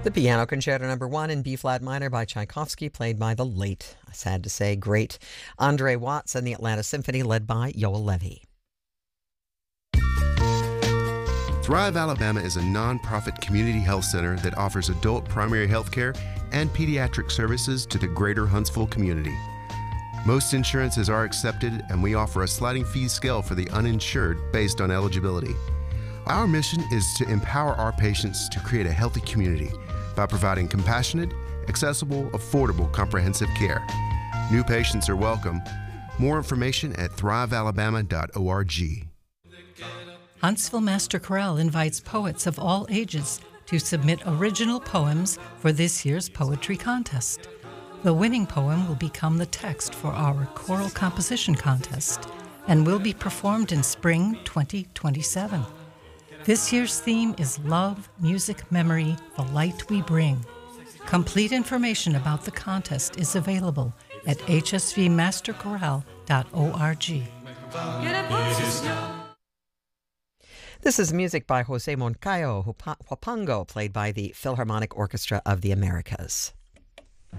The Piano Concerto Number 1 in B-flat minor by Tchaikovsky, played by the late, sad to say, great Andre Watts, and the Atlanta Symphony, led by Yoel Levy. Thrive Alabama is a nonprofit community health center that offers adult primary health care and pediatric services to the greater Huntsville community. Most insurances are accepted, and we offer a sliding fee scale for the uninsured based on eligibility. Our mission is to empower our patients to create a healthy community by providing compassionate, accessible, affordable, comprehensive care. New patients are welcome. More information at thrivealabama.org. Huntsville Master Chorale invites poets of all ages to submit original poems for this year's poetry contest. The winning poem will become the text for our choral composition contest and will be performed in spring 2027. This year's theme is Love, Music, Memory, the Light We Bring. Complete information about the contest is available at hsvmasterchorale.org. This is music by Jose Moncayo Huapango, played by the Philharmonic Orchestra of the Americas.